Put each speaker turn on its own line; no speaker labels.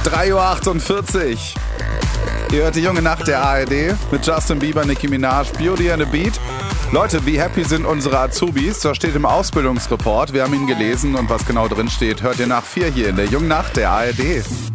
3:48 Uhr. Ihr hört die junge Nacht der ARD mit Justin Bieber, Nicki Minaj, Beauty and the Beat. Leute, wie happy sind unsere Azubis? Das steht im Ausbildungsreport. Wir haben ihn gelesen und was genau drin steht, hört ihr nach 4 hier in der jungen Nacht der ARD.